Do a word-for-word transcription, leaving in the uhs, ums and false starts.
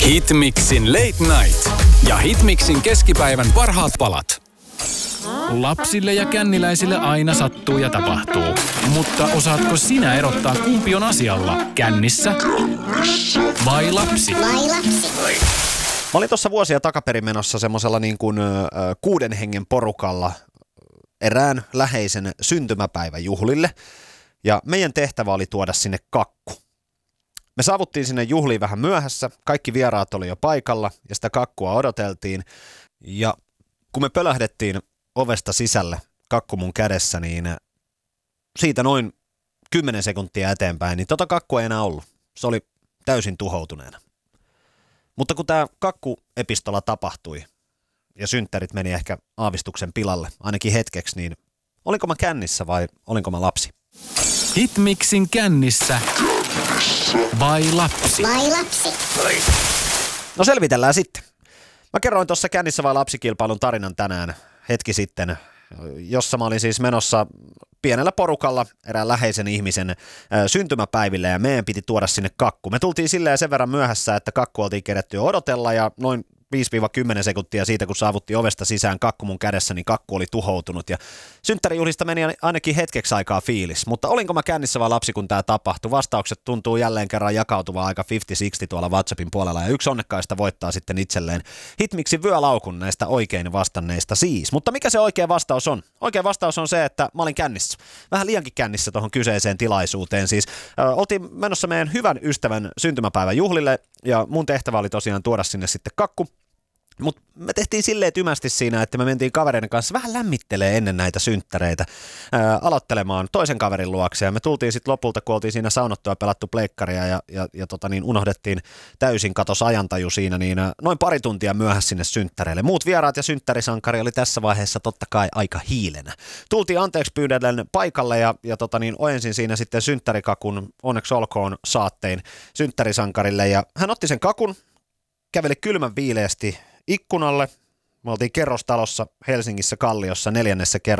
Hitmixin Late Night ja Hitmixin keskipäivän parhaat palat. Lapsille ja känniläisille aina sattuu ja tapahtuu. Mutta osaatko sinä erottaa, kumpi on asialla? Kännissä vai lapsi? Vai lapsi? Mä olin tuossa vuosia takaperin menossa semmoisella niin kuin ö, kuuden hengen porukalla erään läheisen syntymäpäivän juhlille. Ja meidän tehtävä oli tuoda sinne kakku. Me saavuttiin sinne juhliin vähän myöhässä, kaikki vieraat oli jo paikalla ja sitä kakkua odoteltiin. Ja kun me pölähdettiin ovesta sisälle, kakku mun kädessä, niin siitä noin kymmenen sekuntia eteenpäin, niin tota kakkua ei enää ollut. Se oli täysin tuhoutuneena. Mutta kun tämä kakkuepistola tapahtui ja synttärit meni ehkä aavistuksen pilalle, ainakin hetkeksi, niin olinko mä kännissä vai olinko mä lapsi? Hitmixin kännissä vai lapsi? Vai lapsi? No selvitellään sitten. Mä kerroin tuossa kännissä vai lapsikilpailun tarinan tänään hetki sitten, jossa mä olin siis menossa pienellä porukalla erään läheisen ihmisen syntymäpäiville ja meidän piti tuoda sinne kakku. Me tultiin silleen sen verran myöhässä, että kakku oltiin keretty jo odotella ja noin viisi kymmenen sekuntia siitä, kun saavuttiin ovesta sisään kakku mun kädessä, niin kakku oli tuhoutunut ja synttärijuhlista meni ainakin hetkeksi aikaa fiilis. Mutta olinko mä kännissä vai lapsi, kun tää tapahtui? Vastaukset tuntuu jälleen kerran jakautuva aika viisikymmentä kuusikymmentä tuolla WhatsAppin puolella ja yksi onnekkaista voittaa sitten itselleen Hitmixin vyölaukun näistä oikein vastanneista siis. Mutta mikä se oikea vastaus on? Oikea vastaus on se, että mä olin kännissä. Vähän liiankin kännissä tuohon kyseiseen tilaisuuteen. Siis ö, oltiin menossa meidän hyvän ystävän syntymäpäivän juhlille ja mun tehtävä oli tosiaan tuoda sinne sitten kakku. Mutta me tehtiin silleen tymästi siinä, että me mentiin kavereiden kanssa vähän lämmittelee ennen näitä synttäreitä ää, aloittelemaan toisen kaverin luokse. Ja me tultiin sitten lopulta, kun oltiin siinä saunottu ja pelattu pleikkaria ja, ja, ja tota niin, unohdettiin täysin katos ajantaju siinä, niin ää, noin pari tuntia myöhässä sinne synttäreille. Muut vieraat ja synttärisankari oli tässä vaiheessa totta kai aika hiilenä. Tultiin anteeksi pyydellen paikalle ja, ja tota niin, ojensin siinä sitten synttärikakun, onneksi olkoon saattein synttärisankarille. Ja hän otti sen kakun, käveli kylmän viileästi ikkunalle. Me oltiin kerrostalossa Helsingissä Kalliossa neljännessä kerroksessa.